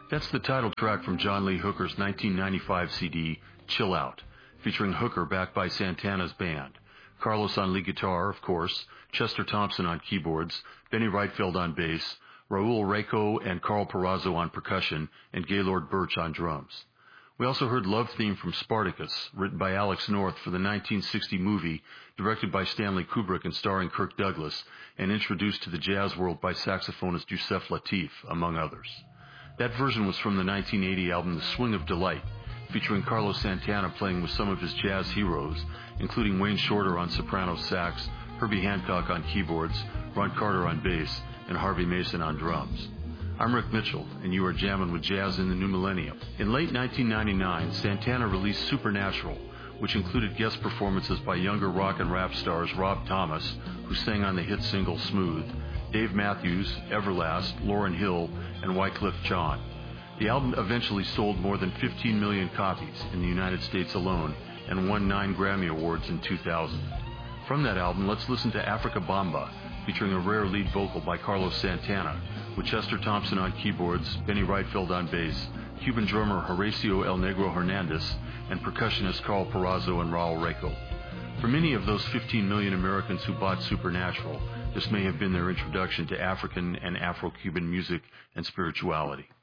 That's the title track from John Lee Hooker's 1995 CD, Chill Out, featuring Hooker backed by Santana's band. Carlos on lead guitar, of course, Chester Thompson on keyboards, Benny Wrightfield on bass, Raul Reco and Carl Perazzo on percussion, and Gaylord Birch on drums. We also heard Love Theme from Spartacus, written by Alex North for the 1960 movie, directed by Stanley Kubrick and starring Kirk Douglas, and introduced to the jazz world by saxophonist Yusef Lateef, among others. That version was from the 1980 album The Swing of Delight, featuring Carlos Santana playing with some of his jazz heroes, including Wayne Shorter on soprano sax, Herbie Hancock on keyboards, Ron Carter on bass, and Harvey Mason on drums. I'm Rick Mitchell, and you are jamming with Jazz in the New Millennium. In late 1999, Santana released Supernatural, which included guest performances by younger rock and rap stars Rob Thomas, who sang on the hit single Smooth, Dave Matthews, Everlast, Lauryn Hill, and Wyclef Jean. The album eventually sold more than 15 million copies in the United States alone and won 9 Grammy Awards in 2000. From that album, let's listen to Africa Bamba, featuring a rare lead vocal by Carlos Santana, with Chester Thompson on keyboards, Benny Wrightfield on bass, Cuban drummer Horacio El Negro Hernandez, and percussionist Carl Perazzo and Raul Reco. For many of those 15 million Americans who bought Supernatural, this may have been their introduction to African and Afro-Cuban music and spirituality.